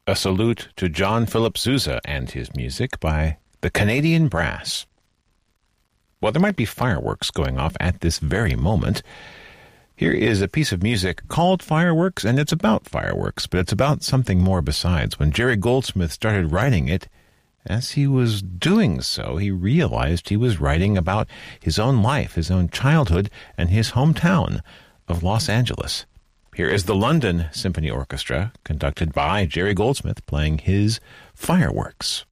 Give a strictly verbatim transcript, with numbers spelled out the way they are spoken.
A salute to John Philip Sousa and his music by the Canadian Brass. Well, there might be fireworks going off at this very moment. Here is a piece of music called Fireworks, and it's about fireworks, but it's about something more besides. When Jerry Goldsmith started writing it, as he was doing so, he realized he was writing about his own life, his own childhood, and his hometown of Los Angeles. Here is the London Symphony Orchestra, conducted by Jerry Goldsmith, playing his Fireworks.